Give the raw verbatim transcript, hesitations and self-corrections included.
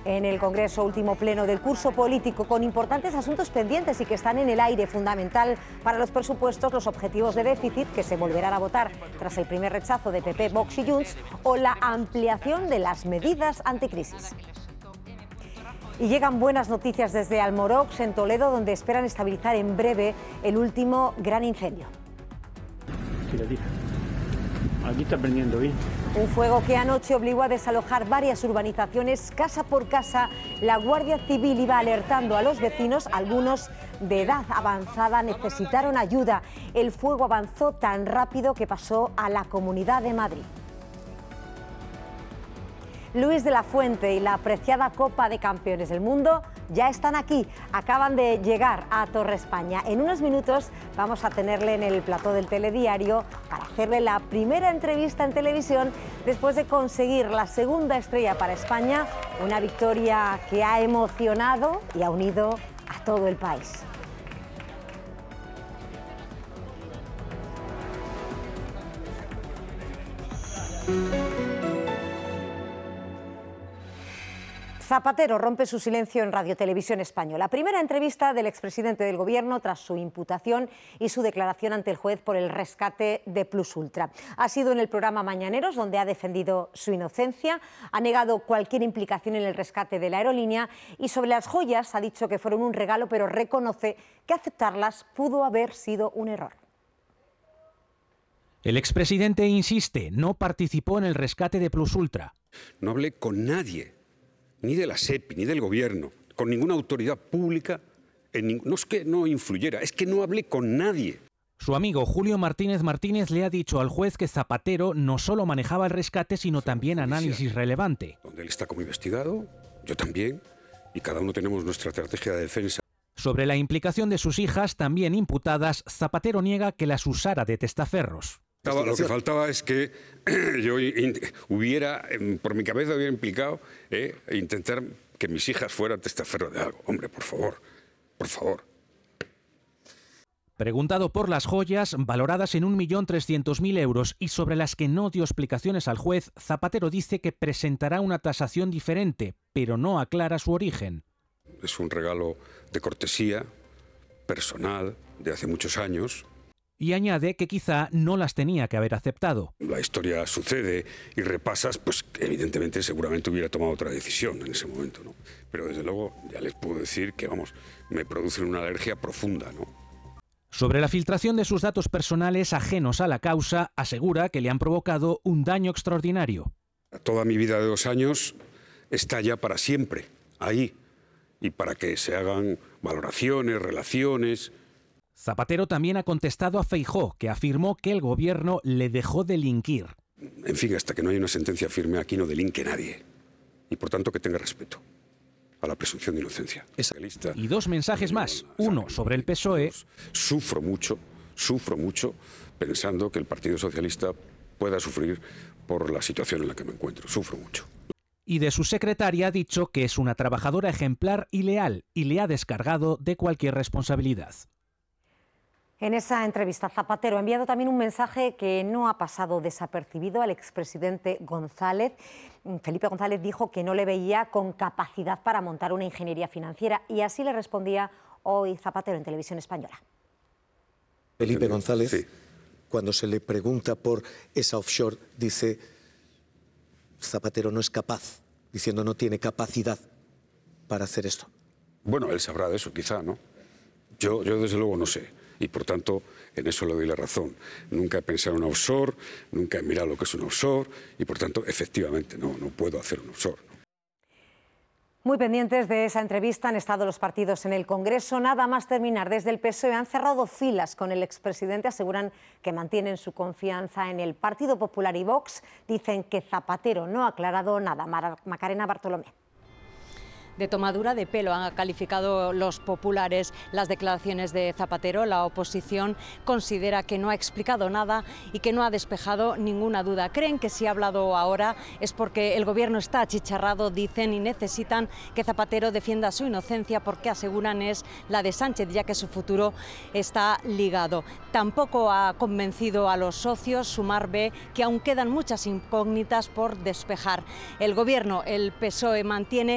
En el Congreso, último pleno del curso político, con importantes asuntos pendientes y que están en el aire. Fundamental para los presupuestos, los objetivos de déficit que se volverán a votar tras el primer rechazo de P P, Vox y Junts, o la ampliación de las medidas anticrisis. Y llegan buenas noticias desde Almorox, en Toledo, donde esperan estabilizar en breve el último gran incendio. Aquí está prendiendo bien. Un fuego que anoche obligó a desalojar varias urbanizaciones, casa por casa. La Guardia Civil iba alertando a los vecinos, algunos de edad avanzada necesitaron ayuda. El fuego avanzó tan rápido que pasó a la Comunidad de Madrid. Luis de la Fuente y la apreciada Copa de Campeones del Mundo ya están aquí, acaban de llegar a Torre España. En unos minutos vamos a tenerle en el plató del telediario para hacerle la primera entrevista en televisión después de conseguir la segunda estrella para España, una victoria que ha emocionado y ha unido a todo el país. Zapatero rompe su silencio en Radio Televisión Española. La primera entrevista del expresidente del Gobierno tras su imputación y su declaración ante el juez por el rescate de Plus Ultra. Ha sido en el programa Mañaneros, donde ha defendido su inocencia, ha negado cualquier implicación en el rescate de la aerolínea y sobre las joyas ha dicho que fueron un regalo, pero reconoce que aceptarlas pudo haber sido un error. El expresidente insiste, no participó en el rescate de Plus Ultra. No hablé con nadie, ni de la SEPI, ni del Gobierno, con ninguna autoridad pública. En, no es que no influyera, es que no hablé con nadie. Su amigo Julio Martínez Martínez le ha dicho al juez que Zapatero no solo manejaba el rescate, sino también análisis relevante. Donde él está como investigado, yo también, y cada uno tenemos nuestra estrategia de defensa. Sobre la implicación de sus hijas, también imputadas, Zapatero niega que las usara de testaferros. Lo que faltaba es que yo hubiera, por mi cabeza hubiera implicado eh, intentar que mis hijas fueran testaferros de algo. Hombre, por favor, por favor. Preguntado por las joyas, valoradas en un millón trescientos mil euros y sobre las que no dio explicaciones al juez, Zapatero dice que presentará una tasación diferente, pero no aclara su origen. Es un regalo de cortesía, personal, de hace muchos años. Y añade que quizá no las tenía que haber aceptado. La historia sucede y repasas, pues evidentemente seguramente hubiera tomado otra decisión en ese momento, ¿no? Pero desde luego ya les puedo decir que, vamos, me producen una alergia profunda, ¿no? Sobre la filtración de sus datos personales ajenos a la causa, asegura que le han provocado un daño extraordinario. Toda mi vida de dos años está ya para siempre, ahí, y para que se hagan valoraciones, relaciones. Zapatero también ha contestado a Feijóo, que afirmó que el Gobierno le dejó delinquir. En fin, hasta que no hay una sentencia firme, aquí no delinque nadie. Y por tanto que tenga respeto a la presunción de inocencia. Y dos mensajes más. Uno sobre el P S O E. Sufro mucho, sufro mucho, pensando que el Partido Socialista pueda sufrir por la situación en la que me encuentro. Sufro mucho. Y de su secretaria ha dicho que es una trabajadora ejemplar y leal, y le ha descargado de cualquier responsabilidad. En esa entrevista, Zapatero ha enviado también un mensaje que no ha pasado desapercibido al expresidente González. Felipe González dijo que no le veía con capacidad para montar una ingeniería financiera y así le respondía hoy Zapatero en Televisión Española. Felipe González, sí. Cuando se le pregunta por esa offshore, dice Zapatero no es capaz, diciendo no tiene capacidad para hacer esto. Bueno, él sabrá de eso, quizá, ¿no? Yo, yo desde luego no sé. Y por tanto, en eso le doy la razón. Nunca he pensado en un offshore, nunca he mirado lo que es un offshore y por tanto, efectivamente, no, no puedo hacer un offshore. Muy pendientes de esa entrevista han estado los partidos en el Congreso. Nada más terminar, desde el P S O E han cerrado filas con el expresidente. Aseguran que mantienen su confianza en el Partido Popular y Vox. Dicen que Zapatero no ha aclarado nada. Macarena Bartolomé. De tomadura de pelo han calificado los populares las declaraciones de Zapatero. La oposición considera que no ha explicado nada y que no ha despejado ninguna duda. Creen que si ha hablado ahora es porque el gobierno está achicharrado, dicen, y necesitan que Zapatero defienda su inocencia porque aseguran es la de Sánchez, ya que su futuro está ligado. Tampoco ha convencido a los socios. Sumar ve que aún quedan muchas incógnitas por despejar. El gobierno, el P S O E, mantiene